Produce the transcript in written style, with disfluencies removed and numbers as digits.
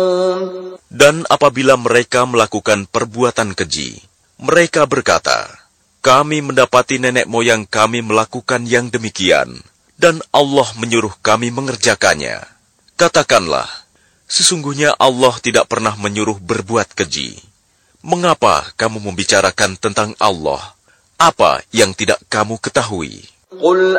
Dan apabila mereka melakukan perbuatan keji, mereka berkata, kami mendapati nenek moyang kami melakukan yang demikian, dan Allah menyuruh kami mengerjakannya. Katakanlah, sesungguhnya Allah tidak pernah menyuruh berbuat keji. Mengapa kamu membicarakan tentang Allah apa yang tidak kamu ketahui? قل